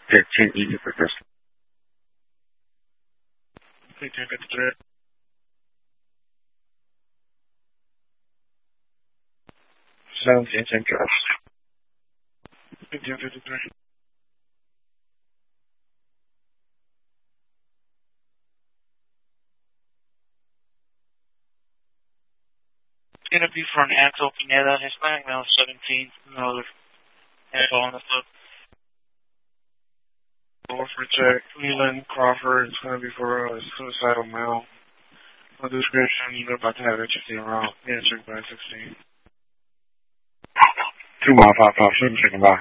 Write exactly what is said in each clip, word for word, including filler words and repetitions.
fifteen easy for first. fifteen fifty-three. seventeen Central. fifteen fifty-three. It's going to be for an Axel Pineda, Hispanic male, seventeen. Another asshole on the foot. For check, Leland Crawford. It's going to be for a suicidal male. No description, you're about to have H C around. Yeah, check by sixteen. Two mile five five, shouldn't check by.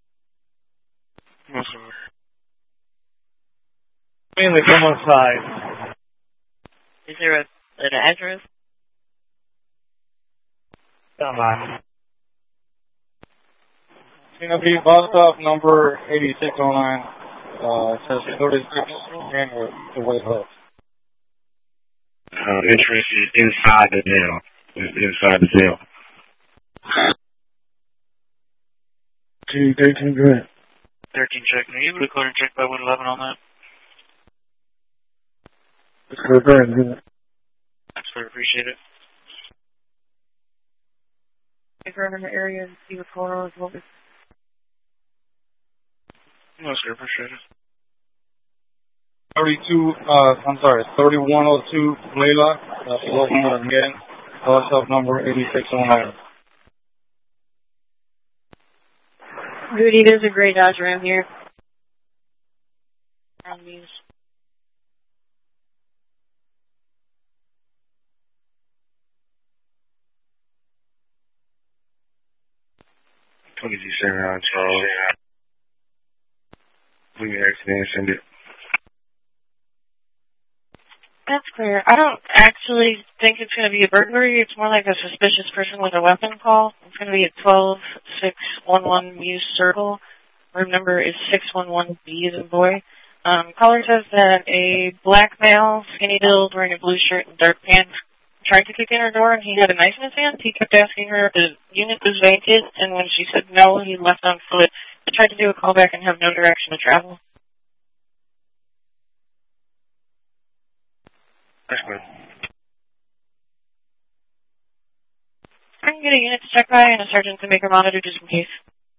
No, sir. Mainly from one side. Is there a, an address? Come on. It's going to be bus stop number eighty-six oh nine. Uh, it says thirty-six and the way hook. Uh, entrance is inside the jail. It's inside the jail. Two, thirteen, go ahead. thirteen check. Are you able to clear and check by one eleven on that? Let's go, go ahead and do that. That's fair, appreciate it. If you're in the area and see what's going on as well. No, sir, appreciate it. thirty-two, uh, I'm sorry, thirty-one oh two Layla. That's the local that I'm getting. Bus stop number eighty-six oh nine. Rudy, there's a gray Dodge Ram here. On these. twenty-seven on Charles. We accident send it. That's clear. I don't actually think it's going to be a burglary. It's more like a suspicious person with a weapon call. It's going to be at twelve six one one Muse Circle. Room number is six one one B as in boy. Um, caller says that a black male, skinny build, wearing a blue shirt and dark pants, tried to kick in her door and he had a knife in his hand. He kept asking her if the unit was vacant, and when she said no, he left on foot. He tried to do a callback and have no direction to travel. That's good. I can get a unit to check by and a sergeant to make her monitor just in case.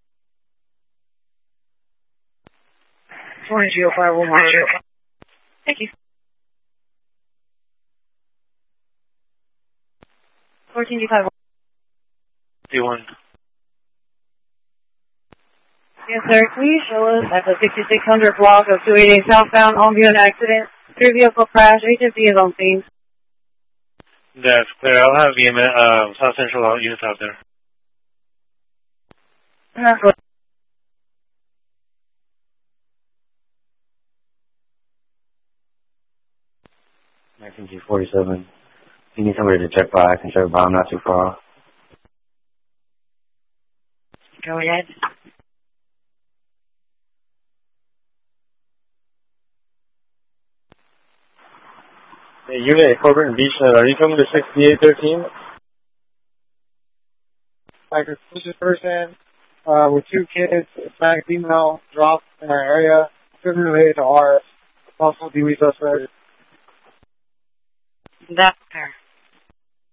twenty oh five one one. Thank you. fourteen G five. D one. Yes, sir. Can you show us at the sixty-six hundred block of two eighty-eight southbound on view an accident? Three vehicle crash. H F D is on scene. That's clear. I'll have you in uh, South Central out units out there. That's what. nineteen G forty-seven. You need somebody to check by. I can check by. I'm not too far. Go ahead. Hey, unit, Corbin Beach, are you coming to sixty-eight thirteen? Like a suspicious person uh, with two kids, Hispanic female, dropped in our area, driven related to ours, also D W suspect. That's fair.